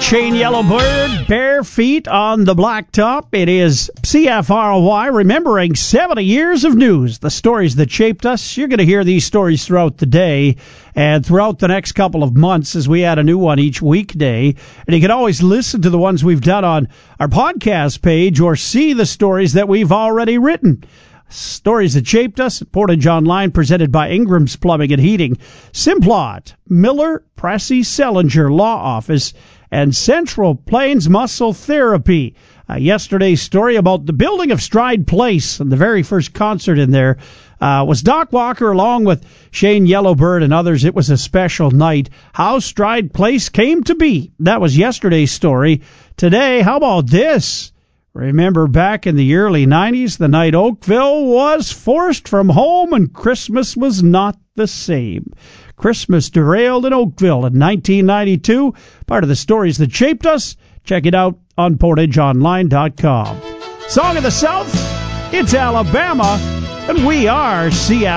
Shane Yellowbird, Bare Feet on the Blacktop. It is CFROY, remembering 70 years of news, the stories that shaped us. You're going to hear these stories throughout the day and throughout the next couple of months as we add a new one each weekday. And you can always listen to the ones we've done on our podcast page or see the stories that we've already written. Stories that shaped us at Portage Online, presented by Ingram's Plumbing and Heating, Simplot, Miller, Pressey, Sellinger Law Office, and Central Plains Muscle Therapy. Yesterday's story about the building of Stride Place and the very first concert in there was Doc Walker along with Shane Yellowbird and others. It was a special night. How Stride Place came to be. That was yesterday's story. Today, how about this? Remember back in the early 90s, the night Oakville was forced from home and Christmas was not the same. Christmas derailed in Oakville in 1992. Part of the stories that shaped us. Check it out on PortageOnline.com. Song of the South, it's Alabama, and we are CF.